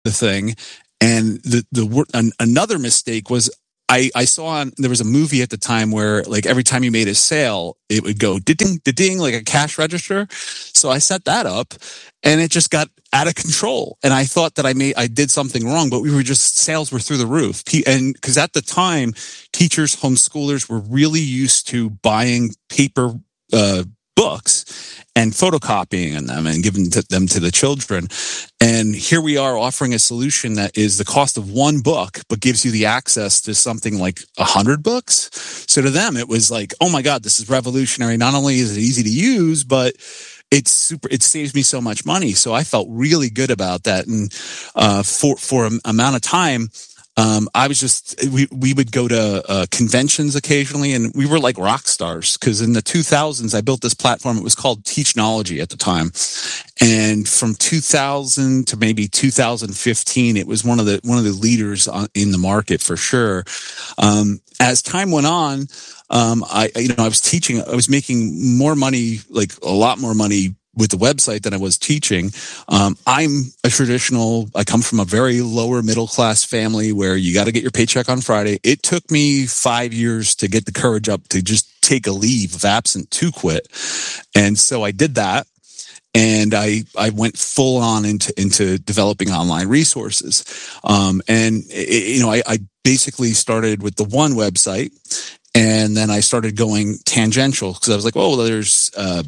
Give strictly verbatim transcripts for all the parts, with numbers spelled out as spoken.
the thing. And the, the, an, another mistake was I, I saw on, there was a movie at the time where like every time you made a sale, it would go ding, ding, like a cash register. So I set that up and it just got out of control. And I thought that I made, I did something wrong, but we were just, sales were through the roof. And because at the time, teachers, homeschoolers were really used to buying paper, uh, books and photocopying them and giving them to the children. And here we are offering a solution that is the cost of one book, but gives you the access to something like a hundred books. So to them, it was like, oh my God, this is revolutionary. Not only is it easy to use, but it's super, it saves me so much money. So I felt really good about that. And, uh, for, for an amount of time, Um, I was just, we, we would go to, uh, conventions occasionally and we were like rock stars because in the two thousands, I built this platform. It was called Teachnology at the time. And from two thousand to maybe two thousand fifteen, it was one of the, one of the leaders on, in the market for sure. Um, as time went on, um, I, you know, I was teaching, I was making more money, like a lot more money with the website than I was teaching. Um, I'm a traditional, I come from a very lower middle class family where you got to get your paycheck on Friday. It took me five years to get the courage up to just take a leave of absence to quit. And so I did that. And I, I went full on into, into developing online resources. Um, and it, you know, I, I basically started with the one website and then I started going tangential because I was like, oh, well, there's, uh,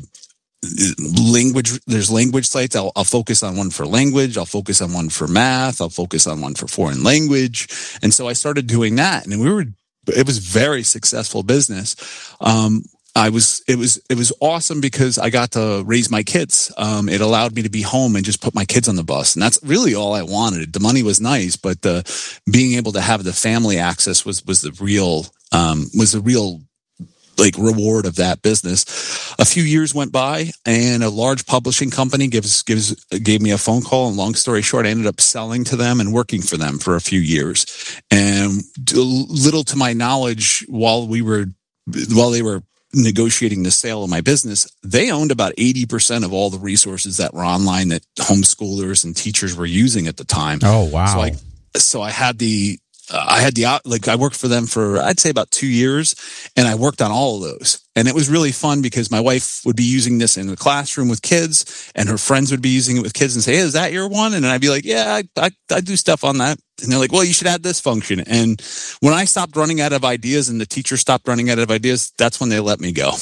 language, there's language sites. I'll, I'll focus on one for language. I'll focus on one for math. I'll focus on one for foreign language. And so I started doing that and we were, it was very successful business. Um, I was, it was, it was awesome because I got to raise my kids. Um, it allowed me to be home and just put my kids on the bus. And that's really all I wanted. The money was nice, but the being able to have the family access was, was the real, um, was the real like reward of that business. A few years went by and a large publishing company gives, gives, gave me a phone call. And long story short, I ended up selling to them and working for them for a few years. And little to my knowledge, while we were, while they were negotiating the sale of my business, they owned about eighty percent of all the resources that were online that homeschoolers and teachers were using at the time. Oh, wow. So I, so I had the, Uh, I had the, like, I worked for them for, I'd say about two years and I worked on all of those. And it was really fun because my wife would be using this in the classroom with kids and her friends would be using it with kids and say, hey, is that your one? And I'd be like, yeah, I, I, I do stuff on that. And they're like, well, you should add this function. And when I stopped running out of ideas and the teacher stopped running out of ideas, that's when they let me go.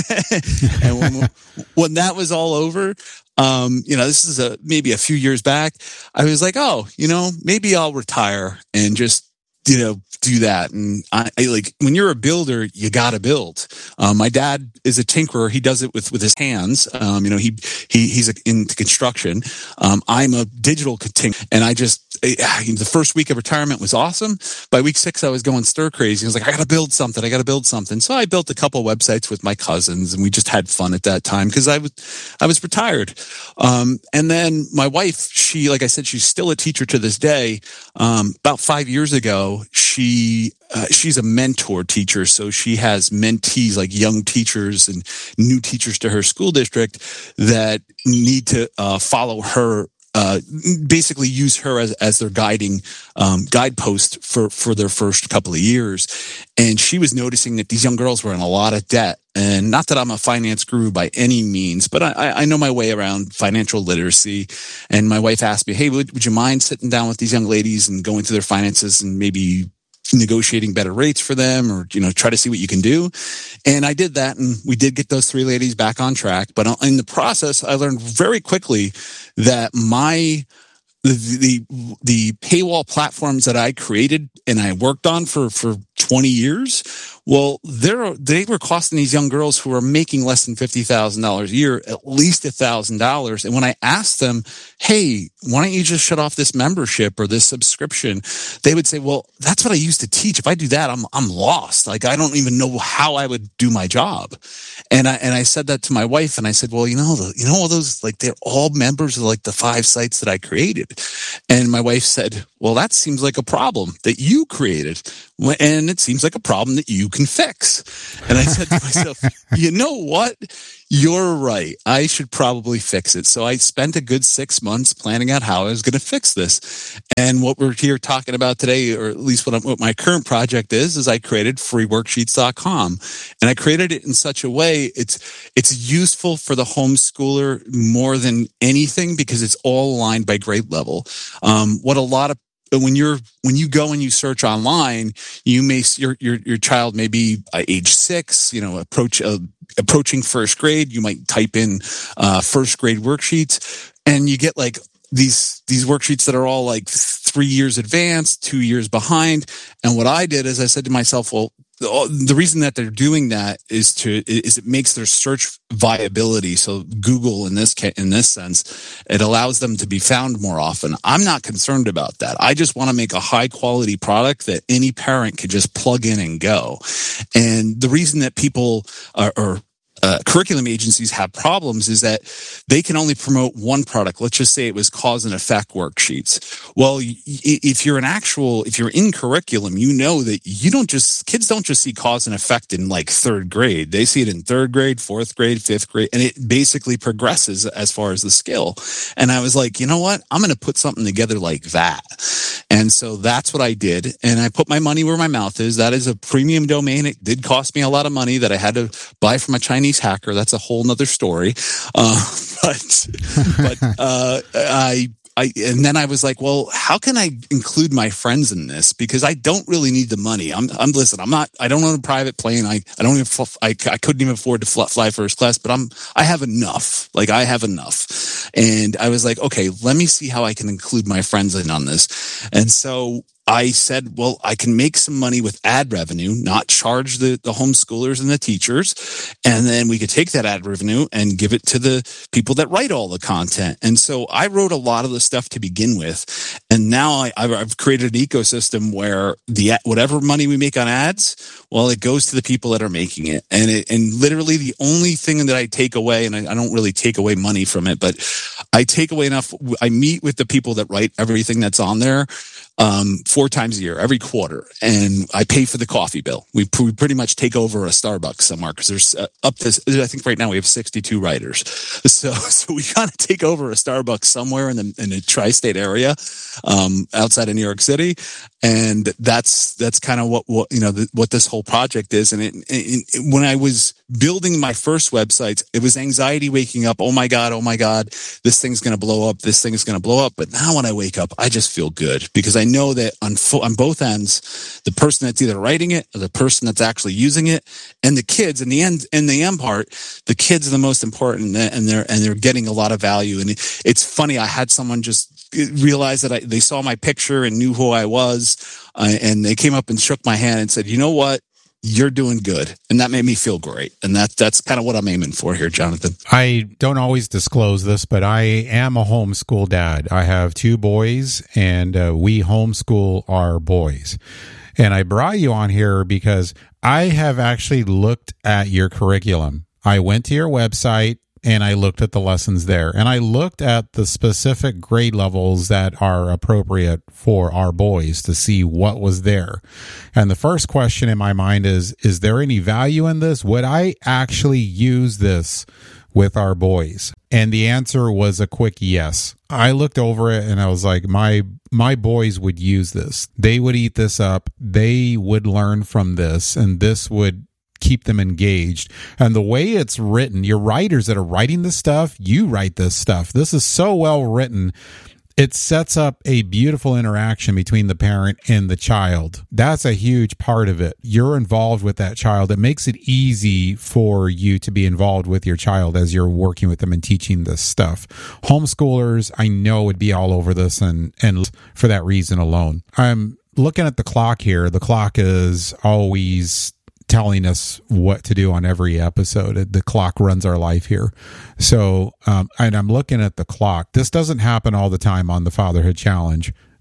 And when, when that was all over, um, you know, this is a, maybe a few years back, I was like, oh, you know, maybe I'll retire and just, you know, do that. And I, I like, when you're a builder, you gotta build. Um, my dad is a tinkerer. He does it with, with his hands. Um, you know, he, he, he's into construction. Um, I'm a digital tinkerer and I just, the first week of retirement was awesome. By week six, I was going stir crazy. I was like, I got to build something. I got to build something. So I built a couple of websites with my cousins and we just had fun at that time because I was, I was retired. Um, and then my wife, she, like I said, she's still a teacher to this day. Um, about five years ago, she, uh, she's a mentor teacher. So she has mentees, like young teachers and new teachers to her school district that need to, uh, follow her. Uh, basically use her as, as their guiding, um, guidepost for, for their first couple of years. And she was noticing that these young girls were in a lot of debt. And not that I'm a finance guru by any means, but I, I know my way around financial literacy. And my wife asked me, hey, would, would you mind sitting down with these young ladies and going through their finances and maybe negotiating better rates for them or, you know, try to see what you can do. And I did that and we did get those three ladies back on track. But in the process, I learned very quickly that my, the, the, the paywall platforms that I created and I worked on for, for twenty years, well, they're, they were costing these young girls who are making less than fifty thousand dollars a year, at least one thousand dollars. And when I asked them, hey, why don't you just shut off this membership or this subscription? They would say, well, that's what I used to teach. If I do that, I'm, I'm lost. Like, I don't even know how I would do my job. And I, and I said that to my wife and I said, well, you know, the, you know, all those, like, they're all members of like the five sites that I created. And my wife said, well, that seems like a problem that you created. And it seems like a problem that you can fix. And I said to myself, you know what? You're right. I should probably fix it. So I spent a good six months planning out how I was going to fix this. And what we're here talking about today, or at least what, I'm, what my current project is, is I created free worksheets dot com. And I created it in such a way it's it's useful for the homeschooler more than anything because it's all aligned by grade level. Um, what a lot of when you're when you go and you search online, you may your your your child may be uh, age six, you know, approach uh, approaching first grade. You might type in uh, first grade worksheets, and you get like these these worksheets that are all like three years advanced, two years behind. And what I did is I said to myself, well, the reason that they're doing that is to is it makes their search viability. So Google, in this in this sense, it allows them to be found more often. I'm not concerned about that. I just want to make a high quality product that any parent could just plug in and go. And the reason that people are, are Uh, curriculum agencies have problems is that they can only promote one product. Let's just say it was cause and effect worksheets. Well, if you're an actual, if you're in curriculum, you know that you don't just, kids don't just see cause and effect in like third grade. They see it in third grade, fourth grade, fifth grade, and it basically progresses as far as the skill. And I was like, you know what? I'm going to put something together like that. And so that's what I did. And I put my money where my mouth is. That is a premium domain. It did cost me a lot of money that I had to buy from a Chinese hacker. That's a whole nother story. Uh, but, but, uh, I, I, and then I was like, well, how can I include my friends in this? Because I don't really need the money. I'm, I'm, listen, I'm not, I don't own a private plane. I, I don't even, I, I couldn't even afford to fly first class, but I'm, I have enough. Like I have enough. And I was like, okay, let me see how I can include my friends in on this. And so I said, well, I can make some money with ad revenue, not charge the, the homeschoolers and the teachers. And then we could take that ad revenue and give it to the people that write all the content. And so I wrote a lot of the stuff to begin with. And now I, I've created an ecosystem where the whatever money we make on ads, well, it goes to the people that are making it. And it, and literally the only thing that I take away, and I, I don't really take away money from it, but I take away enough. I meet with the people that write everything that's on there. Um, four times a year, every quarter. And I pay for the coffee bill. We, we pretty much take over a Starbucks somewhere because there's uh, up to, I think right now we have sixty-two writers. So, so we kind of take over a Starbucks somewhere in the, in the tri-state area, um, outside of New York City. And that's, that's kind of what, what, you know, the, what this whole project is. And it, it, it, when I was building my first websites, it was anxiety waking up. Oh my God. Oh my God. This thing's going to blow up. This thing is going to blow up. But now when I wake up, I just feel good because I know that on fo- on both ends, the person that's either writing it or the person that's actually using it, and the kids in the end, in the end part, the kids are the most important, and they're and they're getting a lot of value. And it, it's funny. I had someone just realize that I, they saw my picture and knew who I was, uh, and they came up and shook my hand and said, "You know what? You're doing good." And that made me feel great. And that that's kind of what I'm aiming for here, Jonathan. I don't always disclose this, but I am a homeschool dad. I have two boys, and uh, we homeschool our boys. And I brought you on here because I have actually looked at your curriculum. I went to your website and I looked at the lessons there, and I looked at the specific grade levels that are appropriate for our boys to see what was there. And the first question in my mind is, is there any value in this? Would I actually use this with our boys? And the answer was a quick yes. I looked over it and I was like, my my boys would use this. They would eat this up. They would learn from this, and this would keep them engaged. And the way it's written, your writers that are writing this stuff, you write this stuff. This is so well written. It sets up a beautiful interaction between the parent and the child. That's a huge part of it. You're involved with that child. It makes it easy for you to be involved with your child as you're working with them and teaching this stuff. Homeschoolers, I know, would be all over this, and, and for that reason alone. I'm looking at the clock here. The clock is always telling us what to do on every episode. The clock runs our life here. So, um, and I'm looking at the clock. This doesn't happen all the time on the Fatherhood Challenge,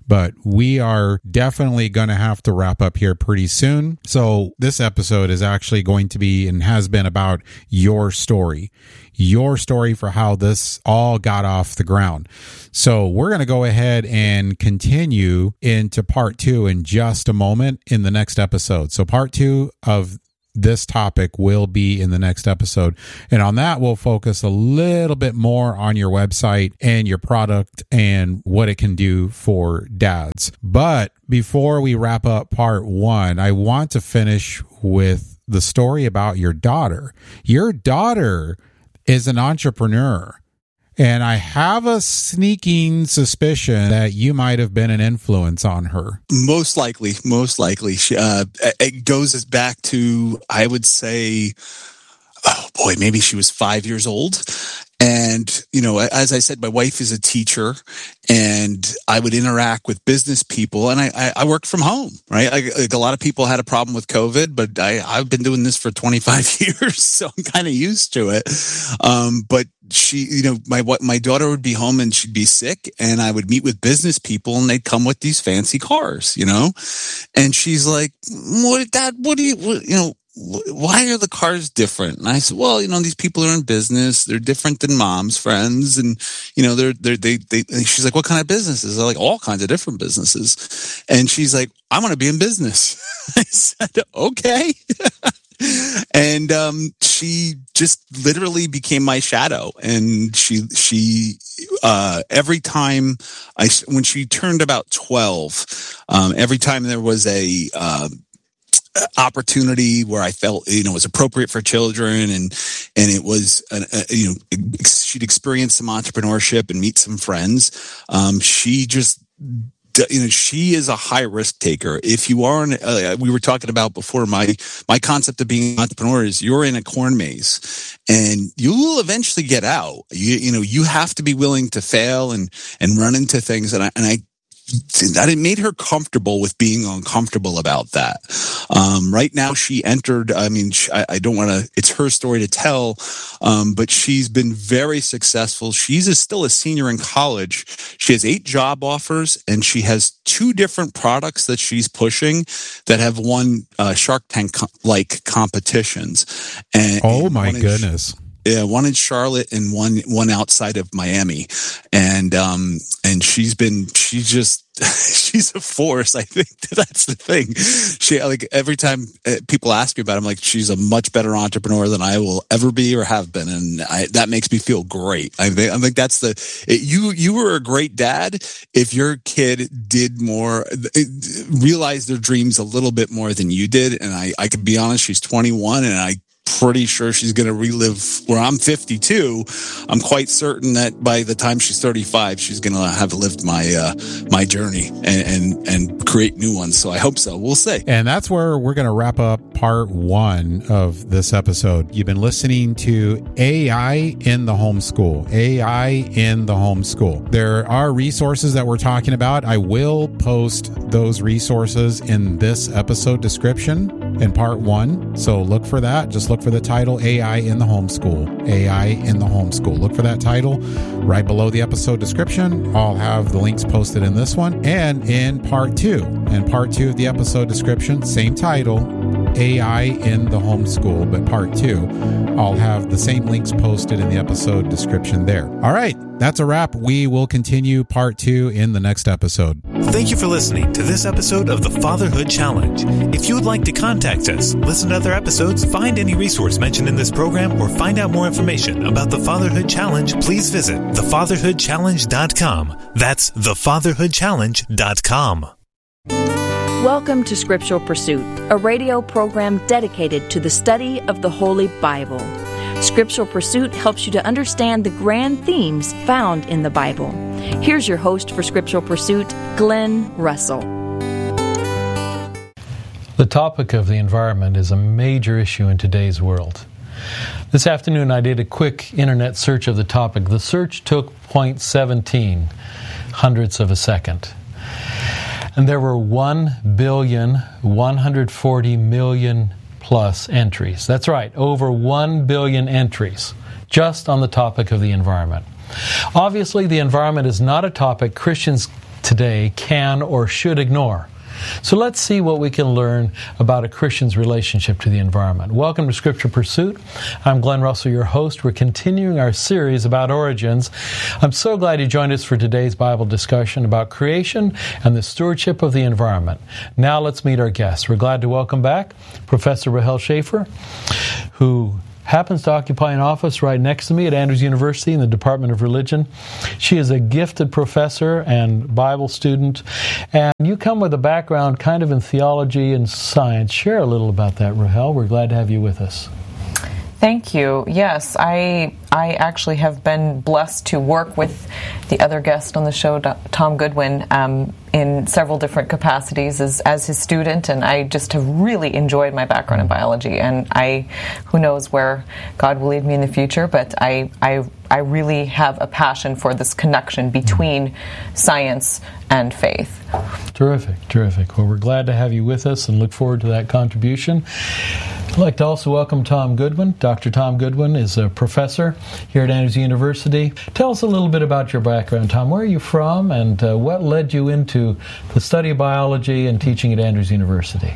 but we are definitely going to have to wrap up here pretty soon. So this episode is actually going to be and has been about your story, your story for how this all got off the ground. So we're going to go ahead and continue into part two in just a moment in the next episode. So part two of this topic will be in the next episode. And on that, we'll focus a little bit more on your website and your product and what it can do for dads. But before we wrap up part one, I want to finish with the story about your daughter. Your daughter is an entrepreneur. And I have a sneaking suspicion that you might have been an influence on her. Most likely, most likely. She, uh, it goes back to, I would say, oh boy, maybe she was five years old. And, you know, as I said, my wife is a teacher and I would interact with business people, and I, I, I worked from home, right? Like, like a lot of people had a problem with COVID, but I, I've been doing this for twenty-five years, so I'm kind of used to it. Um, but she, you know, my, my daughter would be home and she'd be sick, and I would meet with business people and they'd come with these fancy cars, you know? And she's like, what, Dad, what do you, what, you know, why are the cars different? And I said, well, you know, these people are in business. They're different than Mom's friends. And, you know, they're, they're, they, they, and she's like, what kind of businesses? They're like, all kinds of different businesses. And she's like, I want to be in business. I said, okay. And, um, she just literally became my shadow. And she, she, uh, every time I, when she turned about twelve, um, every time there was a, um, opportunity where I felt, you know, it was appropriate for children, and and it was, uh, uh, you know, she'd experience some entrepreneurship and meet some friends. Um, she just, you know, she is a high risk taker. If you are, in, uh, we were talking about before, my my concept of being an entrepreneur is you're in a corn maze, and you will eventually get out. You you know, you have to be willing to fail and and run into things, and I and I. that it made her comfortable with being uncomfortable about that. Um, right now she entered, I mean, she, I, I don't want to, it's her story to tell, um, but she's been very successful. She's a, still a senior in college. She has eight job offers, and she has two different products that she's pushing that have won uh, Shark Tank-like competitions. And, oh and my goodness. Yeah, one in Charlotte and one one outside of Miami, and um and she's been she's just she's a force. I think that's the thing. She like every time people ask me about it, I'm like, she's a much better entrepreneur than I will ever be or have been, and I, that makes me feel great. I think I think that's the it, you you were a great dad if your kid did more, realized their dreams a little bit more than you did. And I I can be honest, she's twenty-one, and I. Pretty sure she's going to relive where I'm fifty-two. I'm quite certain that by the time she's thirty-five, she's going to have lived my uh, my journey and, and and create new ones. So I hope so. We'll see. And that's where we're going to wrap up part one of this episode. You've been listening to A I in the homeschool. A I in the homeschool. There are resources that we're talking about. I will post those resources in this episode description in part one. So look for that. Just look for the title, A I in the Homeschool. A I in the Homeschool. Look for that title right below the episode description. I'll have the links posted in this one and in part two. In part two of the episode description, same title, A I in the Homeschool, but part two, I'll have the same links posted in the episode description there. All right, that's a wrap. We will continue part two in the next episode. Thank you for listening to this episode of the Fatherhood Challenge. If you would like to contact us, listen to other episodes, find any resource mentioned in this program, or find out more information about the Fatherhood Challenge, please visit the fatherhood challenge dot com. That's the fatherhood challenge dot com. Welcome to Scriptural Pursuit, a radio program dedicated to the study of the Holy Bible. Scriptural Pursuit helps you to understand the grand themes found in the Bible. Here's your host for Scriptural Pursuit, Glenn Russell. The topic of the environment is a major issue in today's world. This afternoon I did a quick internet search of the topic. The search took zero point one seven hundredths of a second. And there were one billion, one hundred forty million plus entries. That's right, over one billion entries just on the topic of the environment. Obviously, the environment is not a topic Christians today can or should ignore. So let's see what we can learn about a Christian's relationship to the environment. Welcome to Scripture Pursuit. I'm Glenn Russell, your host. We're continuing our series about origins. I'm so glad you joined us for today's Bible discussion about creation and the stewardship of the environment. Now let's meet our guests. We're glad to welcome back Professor Rahel Schaefer, who happens to occupy an office right next to me at Andrews University in the Department of Religion. She is a gifted professor and Bible student, and you come with a background kind of in theology and science. Share a little about that, Rahel. We're glad to have you with us. Thank you. Yes, I I actually have been blessed to work with the other guest on the show, Tom Goodwin, um, in several different capacities as, as his student, and I just have really enjoyed my background in biology. And I, who knows where God will lead me in the future, but I I I really have a passion for this connection between science and faith. Terrific, terrific. Well, we're glad to have you with us and look forward to that contribution. I'd like to also welcome Tom Goodwin. Doctor Tom Goodwin is a professor here at Andrews University. Tell us a little bit about your background, Tom. Where are you from, and uh, what led you into the study of biology and teaching at Andrews University?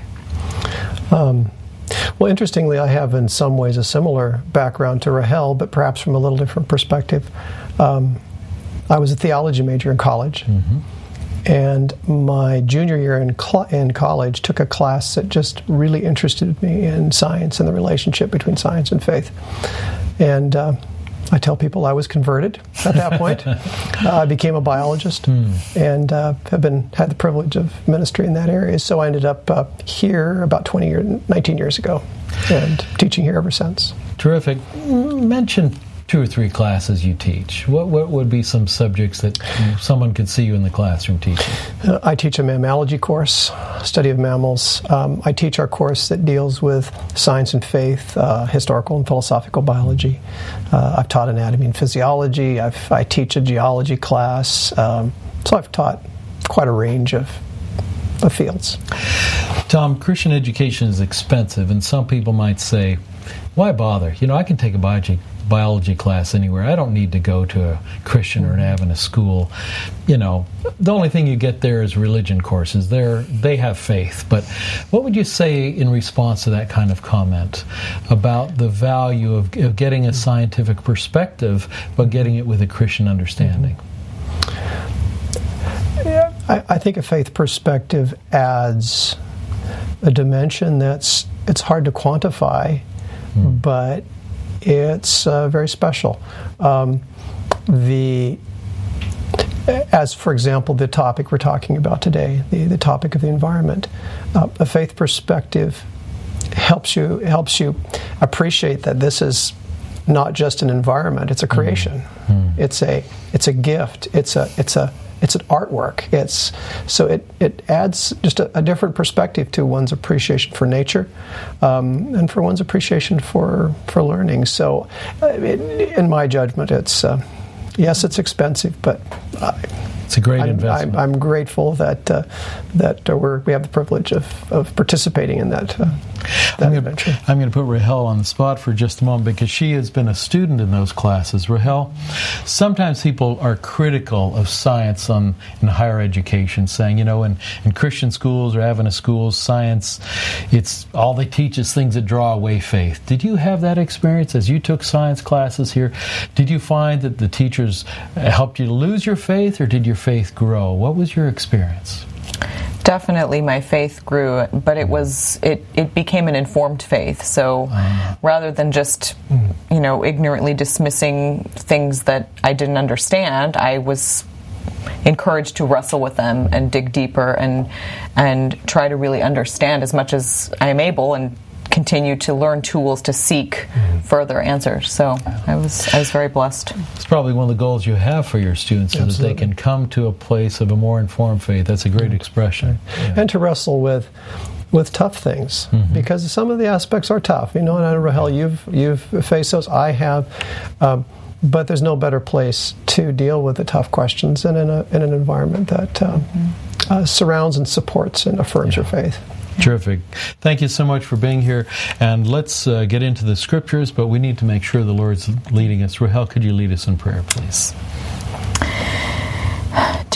Um, well, interestingly, I have in some ways a similar background to Rahel, but perhaps from a little different perspective. Um, I was a theology major in college. Mm-hmm. And my junior year in, cl- in college took a class that just really interested me in science and the relationship between science and faith. And uh, I tell people I was converted at that point. uh, I became a biologist hmm. and uh, have been had the privilege of ministry in that area. So I ended up uh, here about twenty years, nineteen years ago, and teaching here ever since. Terrific. Mention two or three classes you teach. What what would be some subjects that someone could see you in the classroom teaching? Uh, I teach a mammalogy course, study of mammals. Um, I teach our course that deals with science and faith, uh, historical and philosophical biology. Uh, I've taught anatomy and physiology. I've, I teach a geology class. Um, so I've taught quite a range of, of fields. Tom, Christian education is expensive, and some people might say, why bother? You know, I can take a biology biology class anywhere. I don't need to go to a Christian or an Adventist school. You know, the only thing you get there is religion courses. They're, they have faith. But what would you say in response to that kind of comment about the value of, of getting a scientific perspective, but getting it with a Christian understanding? Yeah, I, I think a faith perspective adds a dimension that's it's hard to quantify, hmm. but it's uh, very special. Um, the, as for example, the topic we're talking about today, the, the topic of the environment, uh, a faith perspective helps you helps you appreciate that this is not just an environment; it's a creation. Mm-hmm. It's a it's a gift. It's a it's a It's an artwork. It's so it, it adds just a, a different perspective to one's appreciation for nature, um, and for one's appreciation for for learning. So, uh, it, in my judgment, it's uh, yes, it's expensive, but uh, it's a great I'm, investment. I'm, I'm grateful that uh, that uh, we're, we have the privilege of, of participating in that. Uh, that I'm gonna, adventure. I'm going to put Rahel on the spot for just a moment because she has been a student in those classes. Rahel, sometimes people are critical of science on, in higher education, saying, you know, in, in Christian schools or Adventist schools, science, it's all they teach is things that draw away faith. Did you have that experience as you took science classes here? Did you find that the teachers helped you to lose your faith, or did your faith grow? What was your experience? Definitely my faith grew, but it was it, it became an informed faith. So uh, rather than just, you know, ignorantly dismissing things that I didn't understand, I was encouraged to wrestle with them and dig deeper and and try to really understand as much as I am able, and continue to learn tools to seek mm-hmm. further answers. So I was I was very blessed. It's probably one of the goals you have for your students, so that they can come to a place of a more informed faith. That's a great mm-hmm. expression. Yeah. And to wrestle with with tough things, mm-hmm. because some of the aspects are tough. You know, and Rahel, you've you've faced those. I have. Um, but there's no better place to deal with the tough questions than in, a, in an environment that um, mm-hmm. uh, surrounds and supports and affirms yeah. your faith. Terrific. Thank you so much for being here. And let's uh, get into the scriptures, but we need to make sure the Lord's leading us. Rahel, could you lead us in prayer, please?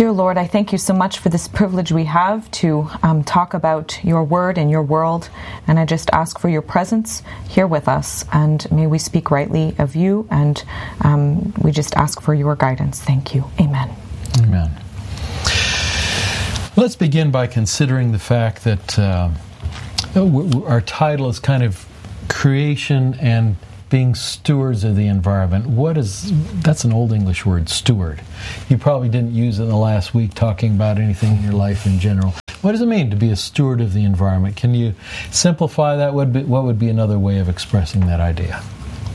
Dear Lord, I thank you so much for this privilege we have to um, talk about your word and your world. And I just ask for your presence here with us. And may we speak rightly of you. And um, we just ask for your guidance. Thank you. Amen. Amen. Let's begin by considering the fact that uh, our title is kind of creation and being stewards of the environment. What is, that's an old English word, steward. You probably didn't use it in the last week talking about anything in your life in general. What does it mean to be a steward of the environment? Can you simplify that? What would be, what would be another way of expressing that idea?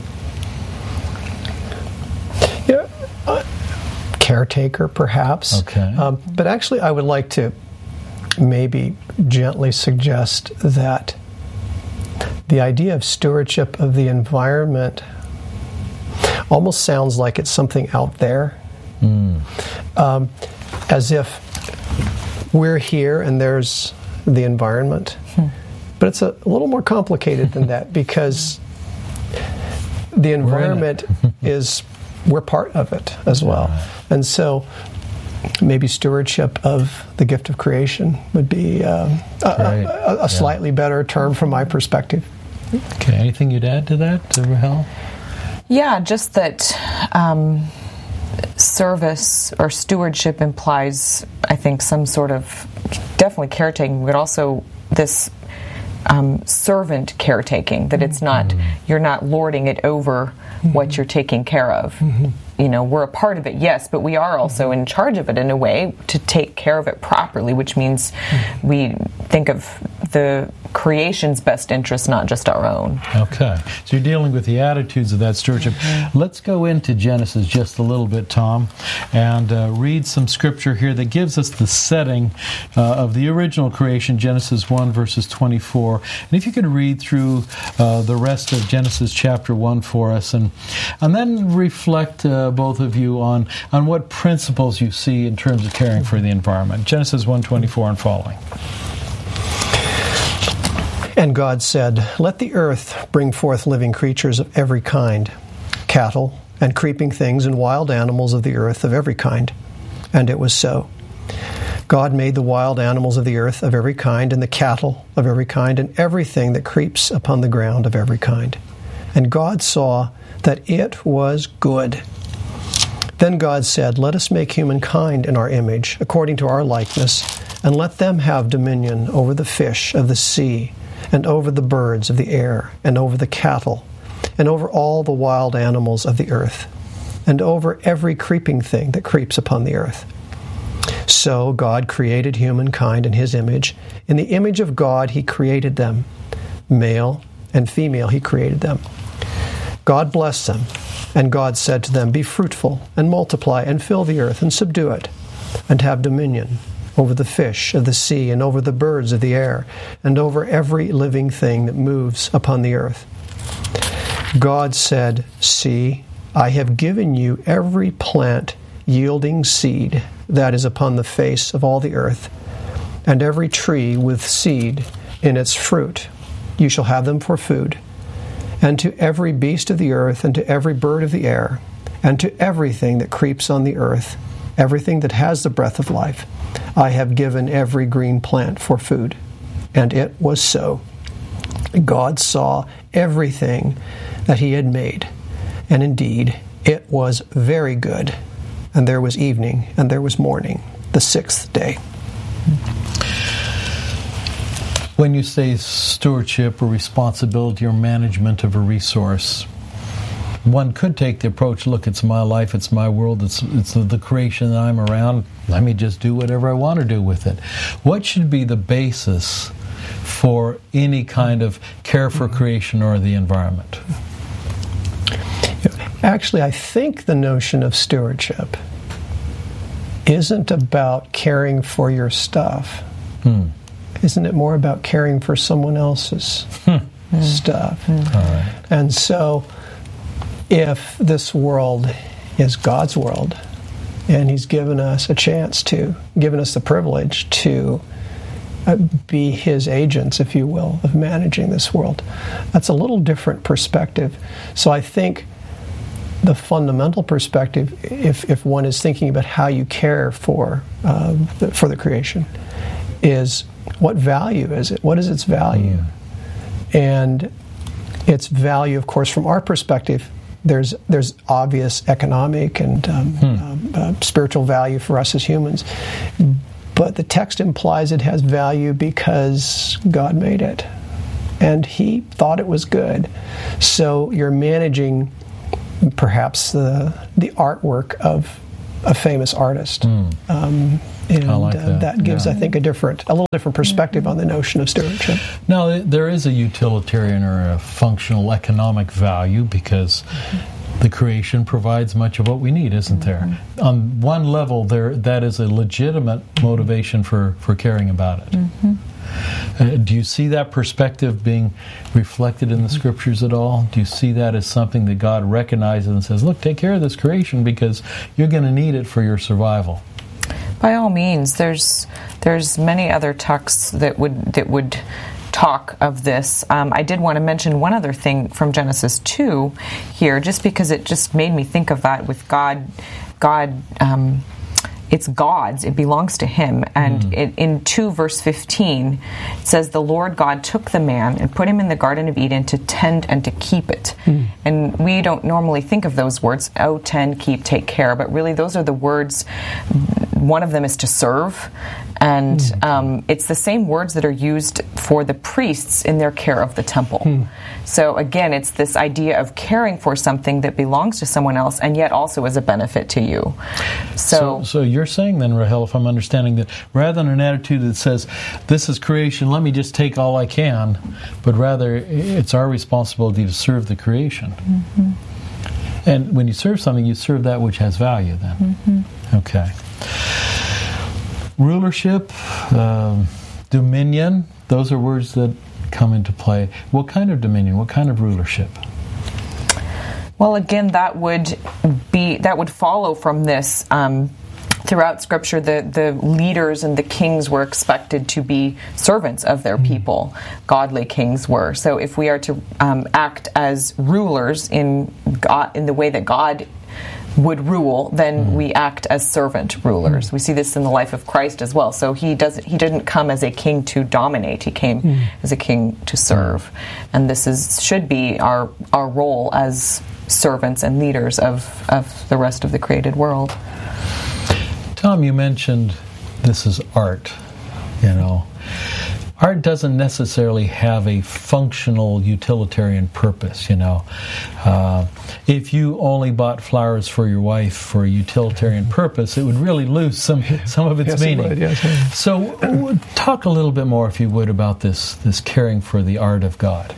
Yeah, uh, caretaker perhaps. Okay. Um, but actually I would like to maybe gently suggest that the idea of stewardship of the environment almost sounds like it's something out there, mm. um, as if we're here and there's the environment. Hmm. But it's a little more complicated than that, because the environment we're is, we're part of it as well. Yeah. And so maybe stewardship of the gift of creation would be um, a, a, a yeah. slightly better term from my perspective. Okay, anything you'd add to that, Rahel? Yeah, just that um, service or stewardship implies, I think, some sort of definitely caretaking, but also this um, servant caretaking, that it's not, mm-hmm. you're not lording it over mm-hmm. what you're taking care of. Mm-hmm. You know, we're a part of it, yes, but we are also in charge of it in a way to take care of it properly, which means mm-hmm. we think of the creation's best interest, not just our own. Okay. So you're dealing with the attitudes of that stewardship. Mm-hmm. Let's go into Genesis just a little bit, Tom, and uh, read some scripture here that gives us the setting uh, of the original creation, Genesis one, verses twenty-four. And if you could read through uh, the rest of Genesis chapter one for us, and and then reflect, uh, both of you, on, on what principles you see in terms of caring for the environment. Genesis one twenty-four and following. And God said, "Let the earth bring forth living creatures of every kind, cattle and creeping things and wild animals of the earth of every kind." And it was so. God made the wild animals of the earth of every kind, and the cattle of every kind, and everything that creeps upon the ground of every kind. And God saw that it was good. Then God said, "Let us make humankind in our image, according to our likeness, and let them have dominion over the fish of the sea, and over the birds of the air, and over the cattle, and over all the wild animals of the earth, and over every creeping thing that creeps upon the earth." So God created humankind in His image. In the image of God He created them. Male and female He created them. God blessed them, and God said to them, "Be fruitful, and multiply, and fill the earth, and subdue it, and have dominion over the fish of the sea, and over the birds of the air, and over every living thing that moves upon the earth." God said, "See, I have given you every plant yielding seed that is upon the face of all the earth, and every tree with seed in its fruit. You shall have them for food. And to every beast of the earth, and to every bird of the air, and to everything that creeps on the earth, everything that has the breath of life, I have given every green plant for food." And it was so. God saw everything that He had made, and indeed it was very good. And there was evening, and there was morning, the sixth day. When you say stewardship or responsibility or management of a resource, one could take the approach, look, it's my life, it's my world, it's it's the creation that I'm around, let me just do whatever I want to do with it. What should be the basis for any kind of care for creation or the environment? Actually, I think the notion of stewardship isn't about caring for your stuff. Hmm. Isn't it more about caring for someone else's hmm. stuff? Hmm. All right. And so, if this world is God's world, and He's given us a chance to, given us the privilege to uh, be His agents, if you will, of managing this world, that's a little different perspective. So I think the fundamental perspective, if if one is thinking about how you care for uh, the, for the creation, is what value is it? What is its value? Mm. And its value, of course, from our perspective, there's there's obvious economic and um, hmm. um, uh, spiritual value for us as humans. But the text implies it has value because God made it, and He thought it was good. So you're managing perhaps the the artwork of a famous artist. Mm. Um, and I like uh, that. that gives, yeah. I think, a different, a little different perspective on the notion of stewardship. Now, there is a utilitarian or a functional economic value because mm-hmm. the creation provides much of what we need, isn't mm-hmm. there? On one level, there that is a legitimate motivation for, for caring about it. Mm-hmm. Uh, do you see that perspective being reflected in the Scriptures at all? Do you see that as something that God recognizes and says, look, take care of this creation because you're going to need it for your survival? By all means, there's there's many other texts that would that would talk of this. Um, I did want to mention one other thing from Genesis two here, just because it just made me think of that with God. God, um, it's God's. It belongs to Him. And mm. it, in two verse fifteen, it says, "The Lord God took the man and put him in the Garden of Eden to tend and to keep it." Mm. And we don't normally think of those words, oh, tend, keep, take care, but really those are the words. One of them is to serve, and mm. um, it's the same words that are used for the priests in their care of the temple. Mm. So again, it's this idea of caring for something that belongs to someone else and yet also is a benefit to you. So, so, so you're saying then, Rahel, if I'm understanding that, rather than an attitude that says, this is creation, let me just take all I can, but rather it's our responsibility to serve the creation. Mm-hmm. And when you serve something, you serve that which has value then. Mm-hmm. Okay. Rulership, um, dominion, those are words that come into play. What kind of dominion? What kind of rulership? Well, again, that would be that would follow from this. Um, throughout Scripture, the, the leaders and the kings were expected to be servants of their people. Godly kings were. So, if we are to um, act as rulers in God, in the way that God would rule, then we act as servant rulers. We see this in the life of Christ as well. So he doesn't he didn't come as a king to dominate. He came mm. as a king to serve. And this is should be our our role as servants and leaders of, of the rest of the created world. Tom, you mentioned this is art, you know. Art doesn't necessarily have a functional utilitarian purpose, you know. Uh, if you only bought flowers for your wife for a utilitarian purpose, it would really lose some, some of its yes, meaning. It would, yes. So talk a little bit more, if you would, about this, this caring for the art of God.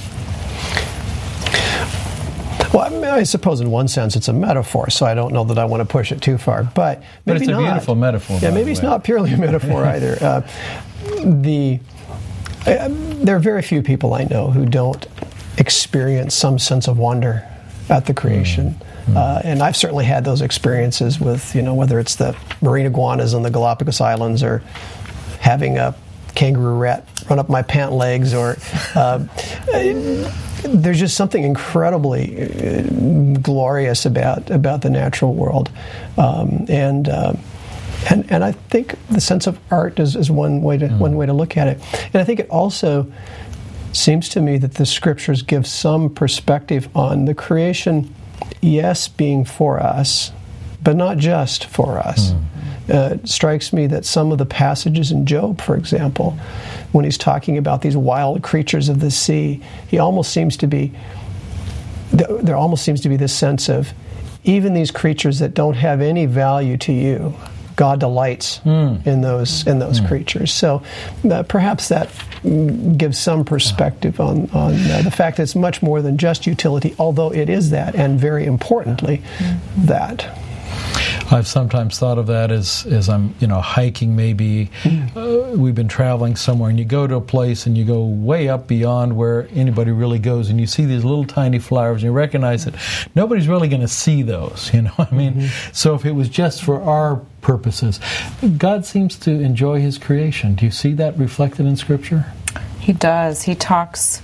Well, I, mean, I suppose in one sense it's a metaphor, so I don't know that I want to push it too far. But maybe but it's a not. beautiful metaphor. Yeah, maybe it's not purely a metaphor either. Uh, the uh, there are very few people I know who don't experience some sense of wonder at the creation. Mm. Uh, and I've certainly had those experiences with, you know, whether it's the marine iguanas on the Galapagos Islands or having a kangaroo rat run up my pant legs, or uh, there's just something incredibly uh, glorious about about the natural world, um, and uh, and and I think the sense of art is, is one way to mm. one way to look at it, and I think it also seems to me that the Scriptures give some perspective on the creation, yes, being for us, but not just for us. Mm. Uh, it strikes me that some of the passages in Job, for example, when he's talking about these wild creatures of the sea, he almost seems to be, there almost seems to be this sense of, even these creatures that don't have any value to you, God delights mm. in those in those mm. creatures. So uh, perhaps that gives some perspective on, on uh, the fact that it's much more than just utility, although it is that, and very importantly, mm-hmm. that. I've sometimes thought of that as, as I'm, you know, hiking maybe. Uh, we've been traveling somewhere, and you go to a place, and you go way up beyond where anybody really goes, and you see these little tiny flowers, and you recognize that nobody's really going to see those, you know what I mean? Mm-hmm. So if it was just for our purposes, God seems to enjoy His creation. Do you see that reflected in Scripture? He does. He talks... He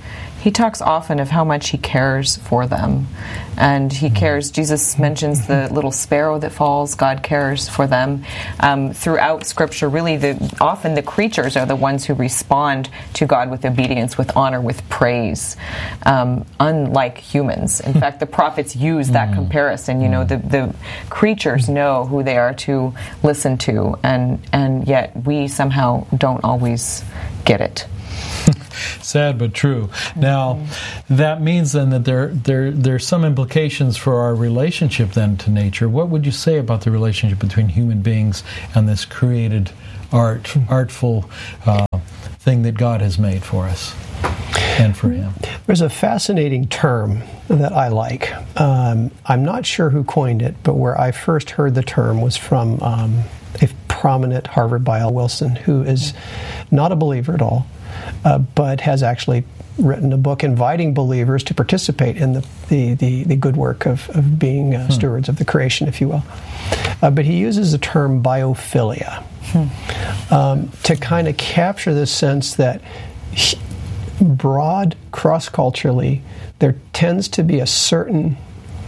he talks often of how much he cares for them. And he cares, Jesus mentions the little sparrow that falls, God cares for them. Um, throughout Scripture, really, the, often the creatures are the ones who respond to God with obedience, with honor, with praise, um, unlike humans. In fact, the prophets use that comparison. You know, the, the creatures know who they are to listen to, and, and yet we somehow don't always get it. Sad but true. Now, that means then that there there there's some implications for our relationship then to nature. What would you say about the relationship between human beings and this created art, artful uh, thing that God has made for us and for Him? There's a fascinating term that I like. Um, I'm not sure who coined it, but where I first heard the term was from um, a prominent Harvard bio, Wilson, who is not a believer at all. Uh, but has actually written a book inviting believers to participate in the, the, the, the good work of, of being uh, hmm. stewards of the creation, if you will. Uh, but he uses the term biophilia hmm. um, to kind of capture this sense that he, broad, cross-culturally, there tends to be a certain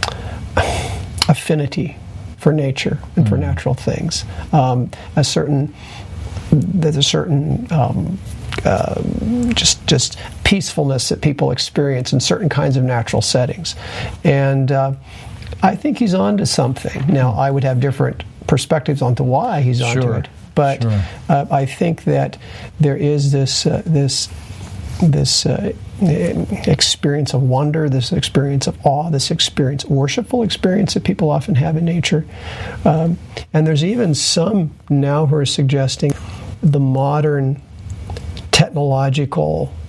affinity for nature and hmm. for natural things. Um, a certain, there's a certain... Um, Uh, just just peacefulness that people experience in certain kinds of natural settings. And uh, I think he's on to something. Now, I would have different perspectives on to why he's on sure. to it. But sure. uh, I think that there is this uh, this this uh, experience of wonder, this experience of awe, this experience, worshipful experience that people often have in nature. Um, and there's even some now who are suggesting the modern technological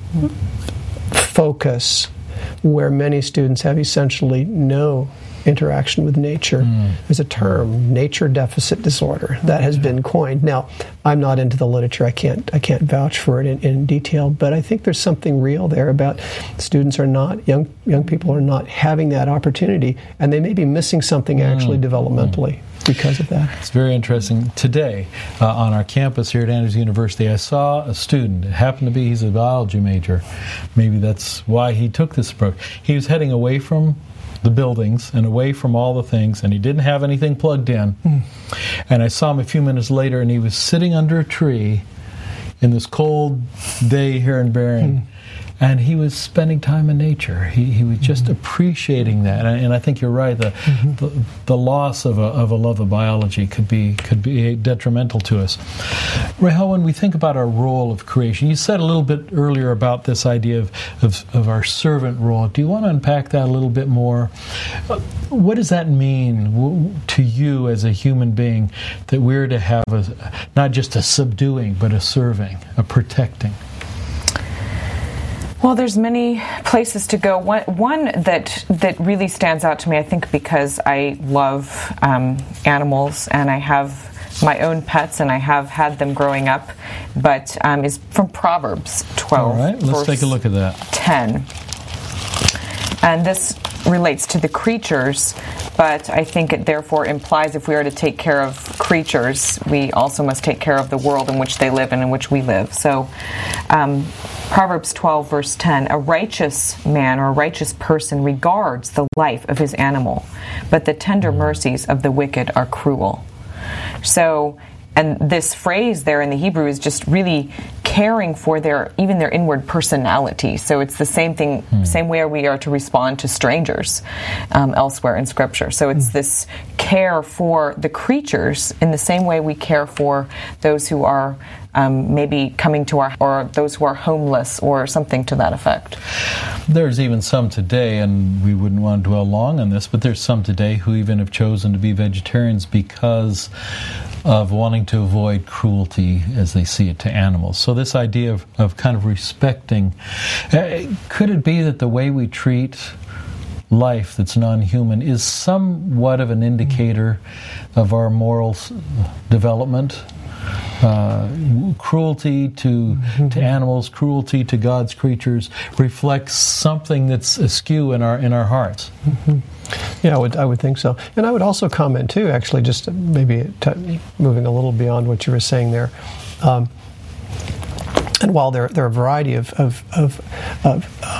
focus where many students have essentially no interaction with nature. Mm. There's a term, nature deficit disorder, that has been coined. Now, I'm not into the literature. I can't I can't vouch for it in, in detail, but I think there's something real there about students are not, young young people are not having that opportunity, and they may be missing something actually mm. developmentally. Mm. Because of that. It's very interesting. Today, uh, on our campus here at Andrews University, I saw a student. It happened to be, he's a biology major. Maybe that's why he took this approach. He was heading away from the buildings and away from all the things, and he didn't have anything plugged in. Mm. And I saw him a few minutes later, and he was sitting under a tree in this cold day here in Bering. Mm. And he was spending time in nature. He he was just mm-hmm. appreciating that, and, and I think you're right. The, mm-hmm. the the loss of a of a love of biology could be could be detrimental to us. Rahel, when we think about our role of creation, you said a little bit earlier about this idea of of, of our servant role. Do you want to unpack that a little bit more? What does that mean to you as a human being, that we're to have a, not just a subduing, but a serving, a protecting? Well, there's many places to go. One, one that that really stands out to me, I think, because I love um, animals and I have my own pets and I have had them growing up, but um, is from Proverbs twelve. All right, let's take a look at that. ten. And this relates to the creatures, but I think it therefore implies if we are to take care of creatures, we also must take care of the world in which they live and in which we live. So, um, Proverbs twelve, verse ten, a righteous man or a righteous person regards the life of his animal, but the tender mercies of the wicked are cruel. So, and this phrase there in the Hebrew is just really caring for their, even their inward personality. So it's the same thing, hmm. same way we are to respond to strangers um, elsewhere in Scripture. So it's hmm. this care for the creatures in the same way we care for those who are um, maybe coming to our, or those who are homeless or something to that effect. There's even some today, and we wouldn't want to dwell long on this, but there's some today who even have chosen to be vegetarians because of wanting to avoid cruelty as they see it to animals. So this idea of, of kind of respecting, uh, could it be that the way we treat life that's non-human is somewhat of an indicator of our moral development? Uh, cruelty to to animals, cruelty to God's creatures reflects something that's askew in our in our hearts. Mm-hmm. Yeah, I would I would think so, and I would also comment too. Actually, just maybe t- moving a little beyond what you were saying there. Um, and while there there are a variety of of of, of um,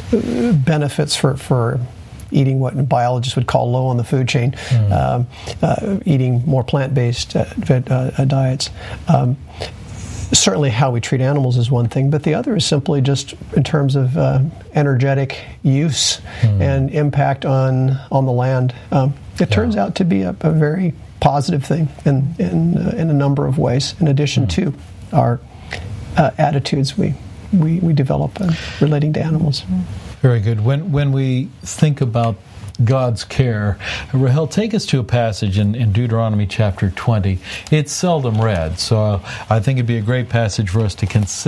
benefits for, for eating what biologists would call low on the food chain, mm. um, uh, eating more plant-based uh, uh, diets. Um, certainly how we treat animals is one thing, but the other is simply just in terms of uh, energetic use mm. and impact on, on the land. Um, it yeah. turns out to be a, a very positive thing in, in, uh, in a number of ways, in addition mm. to our uh, attitudes we, we, we develop uh, relating to animals. Very good. When when we think about God's care, Rahel, take us to a passage in, in Deuteronomy chapter twenty. It's seldom read, so I think it'd be a great passage for us to consider.